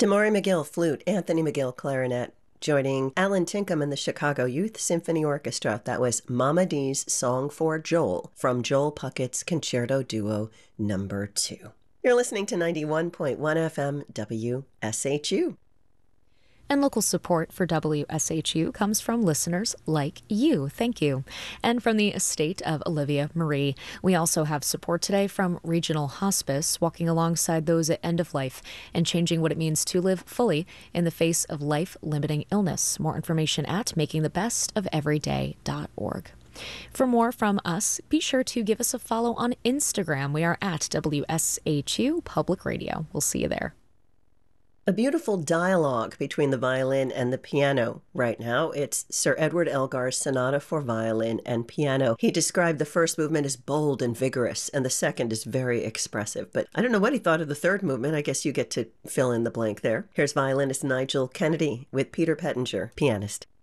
Damari McGill, flute, Anthony McGill, clarinet, joining Alan Tinkham and the Chicago Youth Symphony Orchestra. That was Mama D's Song for Joel from Joel Puckett's Concerto Duo No. 2. You're listening to 91.1 FM WSHU. And local support for WSHU comes from listeners like you. Thank you. And from the estate of Olivia Marie. We also have support today from Regional Hospice, walking alongside those at end of life and changing what it means to live fully in the face of life-limiting illness. More information at makingthebestofeveryday.org. For more from us, be sure to give us a follow on Instagram. We are at WSHU Public Radio. We'll see you there. A beautiful dialogue between the violin and the piano right now. It's Sir Edward Elgar's Sonata for Violin and Piano. He described the first movement as bold and vigorous, and the second is very expressive. But I don't know what he thought of the third movement. I guess you get to fill in the blank there. Here's violinist Nigel Kennedy with Peter Pettinger, pianist.